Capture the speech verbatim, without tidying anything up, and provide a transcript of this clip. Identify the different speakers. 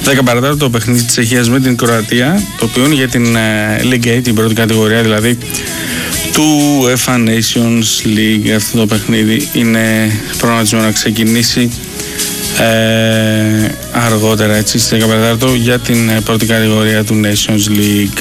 Speaker 1: δέκα παρατέταρτο το παιχνίδι της Τσεχίας με την Κροατία, το οποίο είναι για την League A, την πρώτη κατηγορία δηλαδή του UEFA Nations League. Αυτό το παιχνίδι είναι προγραμματισμένο να ξεκινήσει ε, αργότερα, έτσι, στις δέκα παρατέταρτο για την πρώτη κατηγορία του Nations League.